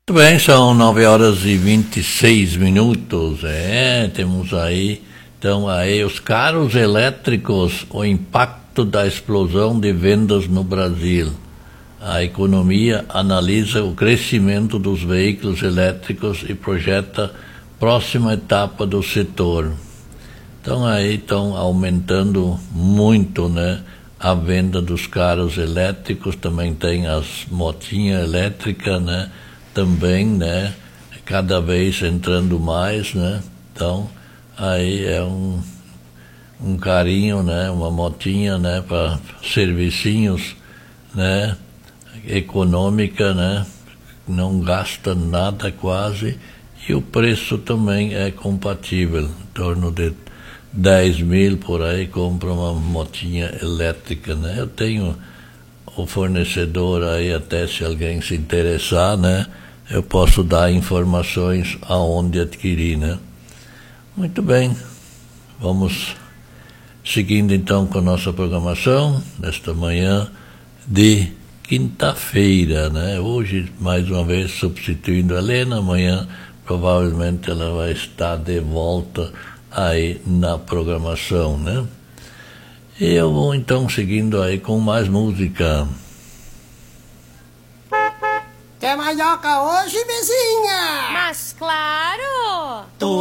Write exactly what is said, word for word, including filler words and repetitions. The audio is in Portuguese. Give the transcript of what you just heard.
Muito bem, são nove horas e vinte e seis minutos, é, temos aí, então aí os carros elétricos, o impacto da explosão de vendas no Brasil. A economia analisa o crescimento dos veículos elétricos e projeta próxima etapa do setor. Então aí estão aumentando muito, né, a venda dos carros elétricos, também tem as motinhas elétricas, né, também, né, cada vez entrando mais, né, então aí é um, um carinho, né, uma motinha, né, para servicinhos, né, econômica, né, não gasta nada quase, e o preço também é compatível, em torno de dez mil por aí, compra uma motinha elétrica, né, eu tenho o fornecedor aí, até se alguém se interessar, né, eu posso dar informações aonde adquirir, né. Muito bem, vamos seguindo então com a nossa programação, nesta manhã de quinta-feira, né, hoje mais uma vez substituindo a Helena, amanhã provavelmente ela vai estar de volta aí na programação, né. E eu vou então seguindo aí com mais música. Quer maioca hoje, vizinha? Mas claro!